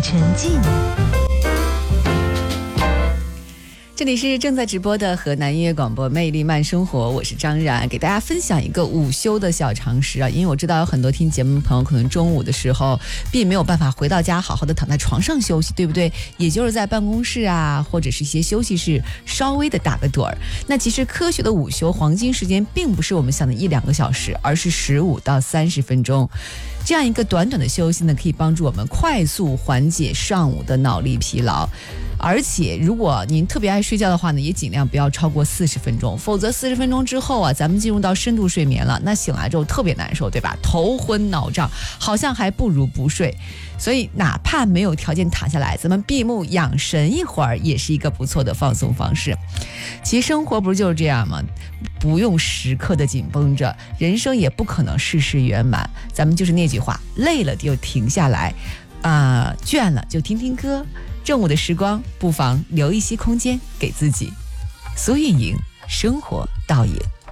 沉浸。 这里是正在直播的河南音乐广播魅力慢生活，我是张然，给大家分享一个午休的小常识啊。因为我知道有很多听节目的朋友可能中午的时候并没有办法回到家好好的躺在床上休息，对不对？也就是在办公室啊或者是一些休息室稍微的打个盹儿。那其实科学的午休黄金时间并不是我们想的1-2个小时，而是15到30分钟。这样一个短短的休息呢，可以帮助我们快速缓解上午的脑力疲劳。而且如果您特别爱睡觉的话呢，也尽量不要超过40分钟，否则40分钟之后啊，咱们进入到深度睡眠了，那醒来之后特别难受，对吧？头昏脑胀，好像还不如不睡。所以哪怕没有条件躺下来，咱们闭目养神一会儿也是一个不错的放松方式。其实生活不是就是这样吗？不用时刻的紧绷着，人生也不可能事事圆满。咱们就是那句话，累了就停下来，倦了就听听歌。正午的时光，不妨留一些空间给自己。苏运莹，生活倒影。